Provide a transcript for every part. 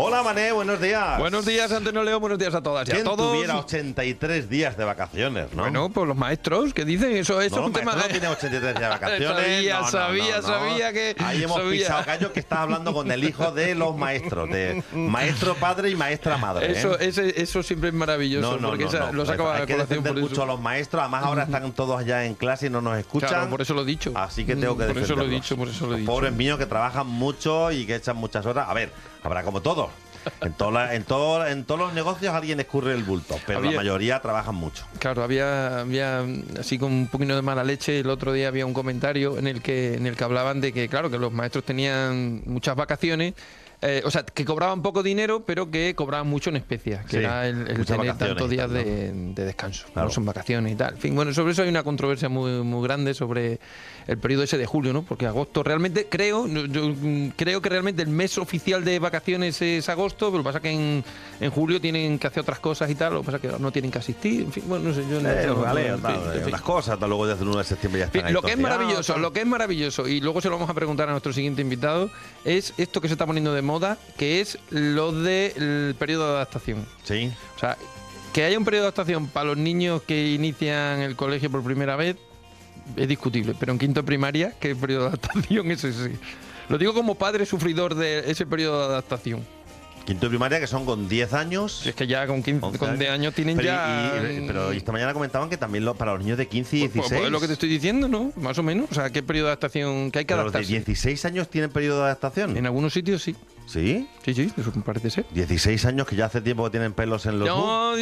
Hola, Mané, buenos días. Buenos días, Antonio Leo, buenos días a todas y a ¿Quién todos. tuviera 83 días de vacaciones, no? Bueno, pues los maestros, ¿qué dicen? Eso es No, un tema. no tiene 83 días de vacaciones. Sabía que. Ahí hemos pisado callo, que estás hablando con el hijo de los maestros, de maestro padre y maestra madre. Eso siempre es maravilloso, porque lo saco a hay que colación defender por mucho eso. a los maestros, además ahora están todos allá en clase y no nos escuchan. Claro, por eso lo he dicho. Así que tengo que Por eso lo he defenderlos. dicho, por eso lo he Los dicho. pobres míos que trabajan mucho y que echan muchas horas. A ver, habrá como todos. En todos los negocios alguien escurre el bulto, pero la mayoría trabajan mucho. Claro, había así con un poquito de mala leche. El otro día había un comentario en el que hablaban de que, claro, que los maestros tenían muchas vacaciones. O sea, que cobraban poco dinero, pero que cobraban mucho en especias, que era el tener tantos días de descanso. Claro. ¿No? Son vacaciones y tal. En fin, bueno, sobre eso hay una controversia muy grande sobre el periodo ese de julio, ¿no? Porque agosto realmente, yo creo que realmente el mes oficial de vacaciones es agosto, pero lo que pasa es que en julio tienen que hacer otras cosas y tal, lo que pasa es que no tienen que asistir. En fin, bueno, no sé, yo otras cosas, luego desde el 1 de septiembre ya están ahí. Lo que es maravilloso, y luego se lo vamos a preguntar a nuestro siguiente invitado, es esto que se está poniendo de moda, que es lo del periodo de adaptación. Sí. O sea, que haya un periodo de adaptación para los niños que inician el colegio por primera vez es discutible, pero en quinto de primaria, ¿qué periodo de adaptación es ese? Lo digo como padre sufridor de ese periodo de adaptación. Quinto de primaria, que son con 10 años. Es que ya con 15 con 10 años tienen pero esta mañana comentaban que también para los niños de 15 y 16. Pues es lo que te estoy diciendo, ¿no? Más o menos. O sea, ¿qué periodo de adaptación? Que hay que adaptarse. ¿Los de 16 años tienen periodo de adaptación? En algunos sitios sí. ¿Sí? Sí, eso parece ser. 16 años que ya hace tiempo que tienen pelos en los... No,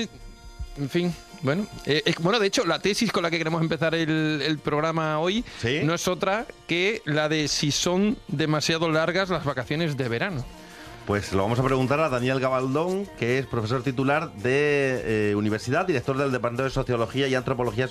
en fin, bueno. Bueno, de hecho, la tesis con la que queremos empezar el programa hoy no es otra que la de si son demasiado largas las vacaciones de verano. Pues lo vamos a preguntar a Daniel Gabaldón, que es profesor titular de universidad, director del Departamento de Sociología y Antropología